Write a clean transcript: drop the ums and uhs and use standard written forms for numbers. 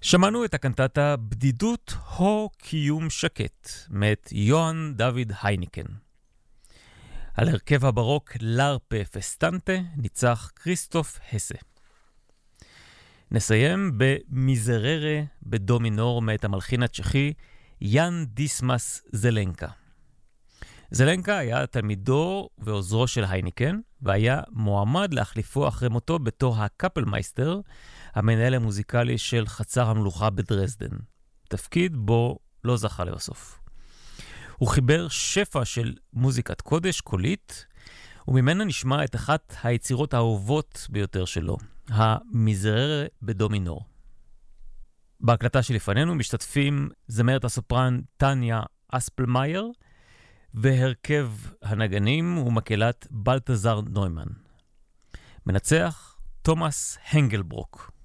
שמענו את הקנטטה בדידות הו קיום שקט מאת יוהאן דוד הייניקן. על הרכב הברוק לארפה פסטנטה ניצח כריסטוף הסה. נסיים במיזררה בדו מינור מאת המלחין הצ'כי יאן דיסמס זלנקה. זלנקה היה תלמידו ועוזרו של הייניקן, והיה מועמד להחליפו אחרי מותו בתור הקפלמייסטר, המנהל המוזיקלי של חצר המלוכה בדרזדן. תפקיד בו לא זכה לבסוף. הוא חיבר שפע של מוזיקת קודש קולית, וממנה נשמע את אחת היצירות האהובות ביותר שלו, המיזררה בדו מינור. בהקלטה שלפנינו משתתפים זמרת הסופרן טניה אספלמייר, והרכב הנגנים ומקהלת בלטזר נוימן. מנצח תומאס הנגלברוק.